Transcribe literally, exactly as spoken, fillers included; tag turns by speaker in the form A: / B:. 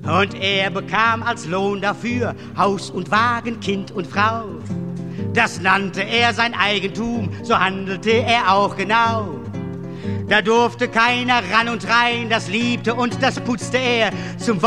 A: Und er bekam als Lohn dafür Haus und Wagen, Kind und Frau. Das nannte er sein Eigentum, so handelte er auch genau. Da durfte keiner ran und rein, das liebte und das putzte er zum